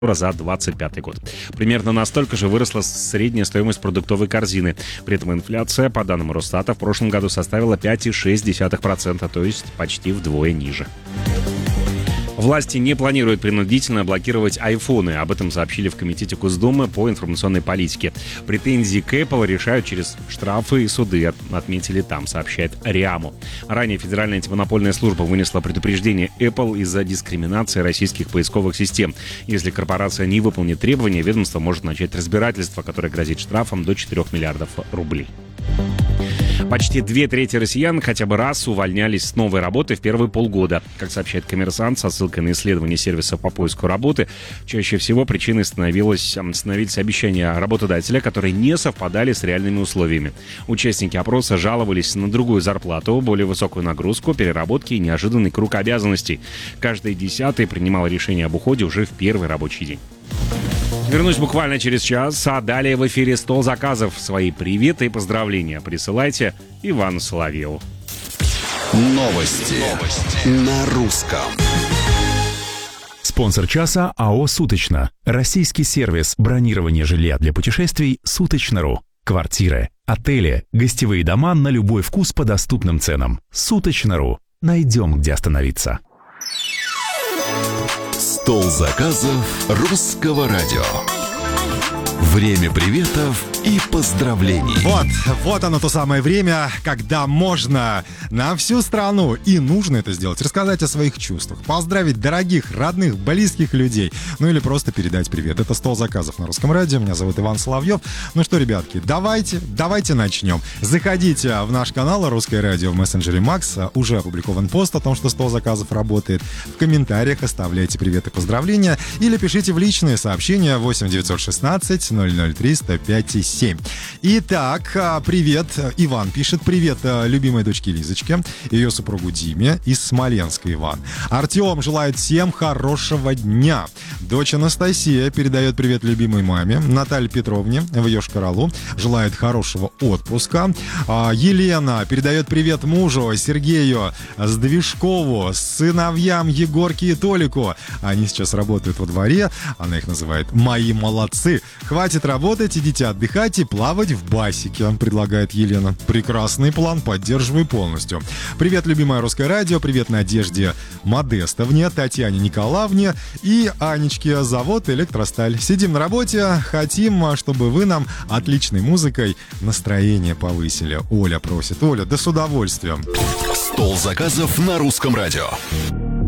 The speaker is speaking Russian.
за 2025 год. Примерно настолько же выросла средняя стоимость продуктовой корзины. При этом инфляция, по данным Росстата, в прошлом году составила 5,6%, то есть почти вдвое ниже. Власти не планируют принудительно блокировать айфоны. Об этом сообщили в Комитете Госдумы по информационной политике. Претензии к Apple решают через штрафы и суды, отметили там, сообщает РИА-МО. Ранее Федеральная антимонопольная служба вынесла предупреждение Apple из-за дискриминации российских поисковых систем. Если корпорация не выполнит требования, ведомство может начать разбирательство, которое грозит штрафом до 4 миллиардов рублей. Почти 2/3 россиян хотя бы раз увольнялись с новой работы в первые полгода. Как сообщает «Коммерсант» со ссылкой на исследование сервиса по поиску работы, чаще всего причиной становились обещания работодателя, которые не совпадали с реальными условиями. Участники опроса жаловались на другую зарплату, более высокую нагрузку, переработки и неожиданный круг обязанностей. Каждый 10-й принимал решение об уходе уже в первый рабочий день. Вернусь буквально через час, а далее в эфире «Стол заказов». Свои приветы и поздравления присылайте Ивану Соловьеву. Новости на русском. Спонсор часа АО «Суточно». Российский сервис бронирования жилья для путешествий «Суточно.ру». Квартиры, отели, гостевые дома на любой вкус по доступным ценам. «Суточно.ру». Найдем, где остановиться. Стол заказов русского радио. Время приветов и поздравлений. Вот оно то самое время, когда можно на всю страну, и нужно это сделать, рассказать о своих чувствах, поздравить дорогих, родных, близких людей, ну или просто передать привет. Это «Стол заказов» на русском радио. Меня зовут Иван Соловьев. Ну что, ребятки, давайте начнем. Заходите в наш канал «Русское радио» в мессенджере Макс. Уже опубликован пост о том, что «Стол заказов» работает. В комментариях оставляйте привет и поздравления или пишите в личные сообщения 8 916 003 105 7. Итак, привет. Иван пишет: привет любимой дочке Лизочке, ее супругу Диме из Смоленска. Иван. Артем желает всем хорошего дня. Дочь Анастасия передает привет любимой маме Наталье Петровне в Йошкар-Олу. Желает хорошего отпуска. Елена передает привет мужу Сергею Сдвижкову, сыновьям Егорке и Толику. Они сейчас работают во дворе. Она их называет «Мои молодцы». Хватит работать, идите отдыхать и плавать в басике, предлагает Елена. Прекрасный план, поддерживаю полностью. Привет, любимое русское радио, привет Надежде Модестовне, Татьяне Николаевне и Анечке, завод «Электросталь». Сидим на работе, хотим, чтобы вы нам отличной музыкой настроение повысили. Оля просит. Оля, да с удовольствием. Стол заказов на русском радио.